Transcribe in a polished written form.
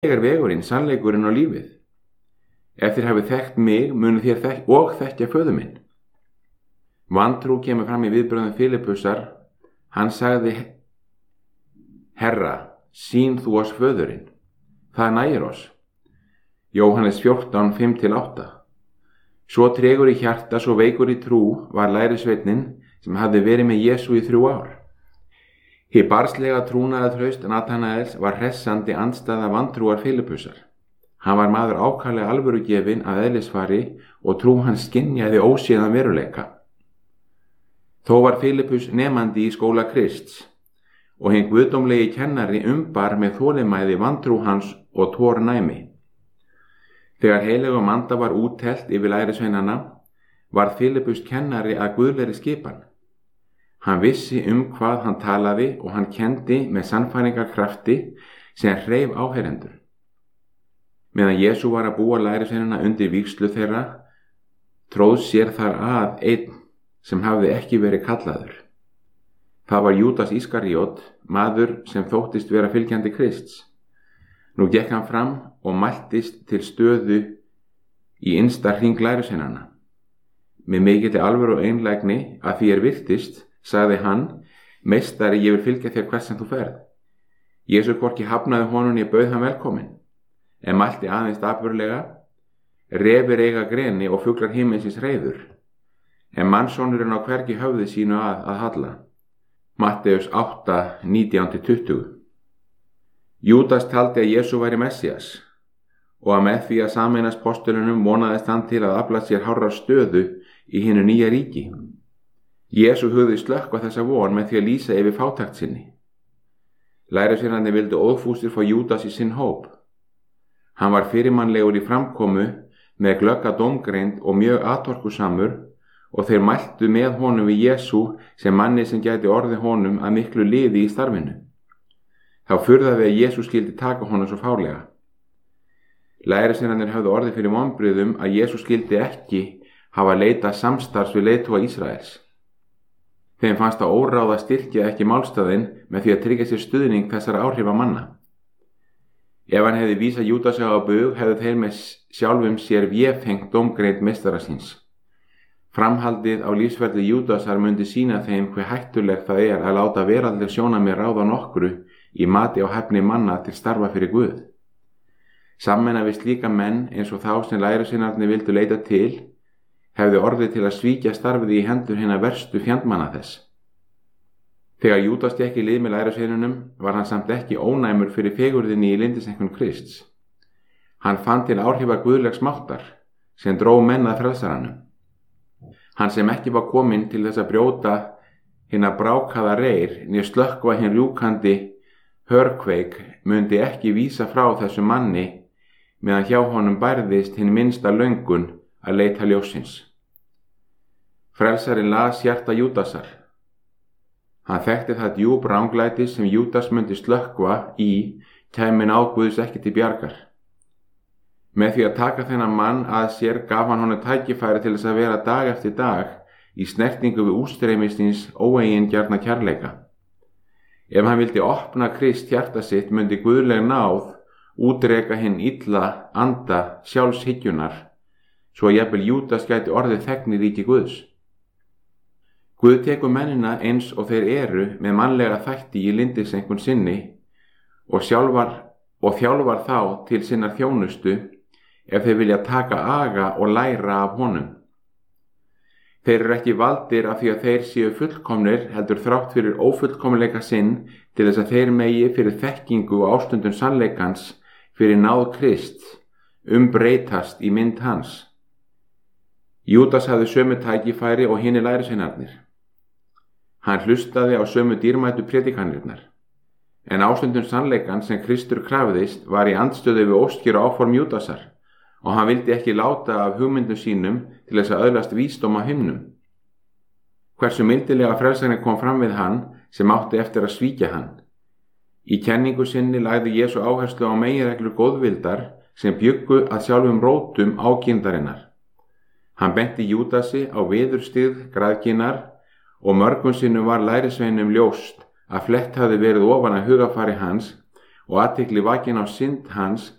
Ég vegurinn, sannleikurinn og lífið. Ef þér hafið þekkt mig, munu þér þekkja föður minn. Vantrú kemur fram í viðbrögðum Filippusar. Hann sagði: Herra, sýn þú oss föðurinn. Það nægir oss. Jóhannes 14, 5-8. Svo tregur í hjarta, svo veikur í trú var lærisveinninn sem hafði verið með Jesú í 3 ár. Hið barnslega trúnaðartraust Natanaels var hressandi andstæða vantrúar Filippusar. Hann var maður ákaflega alvörugefinn að eðlisfari og trú hans skynjaði óséðan veruleika. Þó var Filippus nemandi í skóla Krists og hinn guðdómlegi kennari umbar með þolinmæði vantrú hans og tornæmi. Þegar heilögum anda var úttelt yfir lærisveinana, var Filippus kennari að guðlegri skipan. Hann vissi hvað hann talaði og hann kenndi með sannfæringarkrafti sem hreif áheyrendur. Meðan Jesú var að búa lærisveinana undir vígslu þeirra, tróð sér þar að einn sem hafði ekki verið kallaður. Það var Júdas Ískaríot, maður sem þóttist vera fylgjandi Krists. Nú gekk hann fram og mæltist til stöðu í innsta hring lærisveinana. Með mikilli alvöru og einlægni að því virtist, sagði hann: Meistari, ég vil fylgja þér hvert sem þú ferð. Jesú hvorki hafnaði honum né bauð hann velkominn, en mælti aðeins dapurlega: Refir eiga greni og fuglar himinsins hreiður, en mannssonurinn á hvergi höfði sínu að halla. Matteus 8, 19-20. Júdas taldi að Jesú væri Messías og að með því að sameinast postulunum vonaðist hann til að afla sér hárrar stöðu í hinu nýja ríki. Jesú hugðist slökkva þessa von með því að lýsa yfir fátækt sinni. Lærisveinarnir vildu óðfúsir fá Júdas í sinn hóp. Hann var fyrirmannlegur í framkomu með glögga dómgreind og mjög atorkusamur og þeir mæltu með honum við Jesú sem manni sem gæti orðið honum að miklu liði í starfinu. Þá furðaði að Jesú skyldi taka honum svo fálega. Lærisveinarnir höfðu orðið fyrir vonbrigðum að Jesú skyldi ekki hafa leitað samstarfs við leiðtoga Ísraels. Þeim fannst það óráð að styrkja ekki málstaðinn með því að tryggja sér stuðning þessara áhrifamanna. Ef hann hefði vísað Júdasi á bug, hefðu þeir með sjálfum sér véfengt dómgreind meistara síns. Framhaldið á lífsferli Júdasar mundi sýna þeim hve hættulegt það að láta veraldleg sjónarmið ráða nokkru í mati á hæfni manna til starfa fyrir Guð. Sammenna við slíka menn eins og þá sem lærisveinarnir vildu leita til, hefði orðið til að svíkja starfið í hendur hinna verstu fjandmanna þess. Þegar Júdas gekk í lið með lærisveinunum var hann samt ekki ónæmur fyrir fegurðinni í lyndiseinkun Krists. Hann fann til áhrifa guðlegs máttar sem dró menn að frelsaranum. Hann sem ekki var kominn til þess að brjóta hinna brákaða reir né slökkva hinn rjúkandi hörkveik mundi ekki vísa frá þessu manni meðan hjá honum bærðist hinn minnsta löngun að leita ljósins. Frelsarinn las hjarta Júdasar. Hann þekkti það djúp ranglæti sem Júdas mundi slökkva í kæmi náð Guðs ekki til bjargar. Með því að taka þennan mann að sér gaf hann honum tækifæri til þess að vera dag eftir dag í snertingu við útstreymistins óeigingjarna kærleika. Ef hann vildi opna Krist hjarta sitt mundi guðleg náð útreka hinn illa anda sjálfshygjunar, svo jafnvel Júdas gæti orðið þegn í ríki Guðs. Guð tekur mennina eins og þeir eru með mannlega þætti í lyndiseinkun sinni og þjálfar þá til sinnar þjónustu ef þeir vilja taka aga og læra af honum. Þeir eru ekki valdir af því að þeir séu fullkomnir, heldur þrátt fyrir ófullkomleika sinn til þess að þeir megi fyrir þekkingu og ástundun sannleikans fyrir náð Krist breytast í mynd hans. Júdas hafði sömu tækifæri og hinir lærisveinarnir. Hann hlustaði á sömu dýrmætu predikanirnar, en ástundun sannleikans sem Kristur krafðist var í andstöðu við óskir og áform Júdasar og hann vildi ekki láta af hugmyndum sínum til þess að öðlast vísdóm af himnum. Hversu mildilega frelsarinn kom fram við hann sem átti eftir að svíkja hann. Í kenningu sinni lagði Jesú áherslu á meginreglur góðvildar sem bjuggu að sjálfum rótum ákyndarinnar. Hann benti Júdasi á viðurstigð græðginnar og mörgum sinnum var lærisveinum ljóst að flett hafði verið ofan að hugafari hans og athygli vakin á synd hans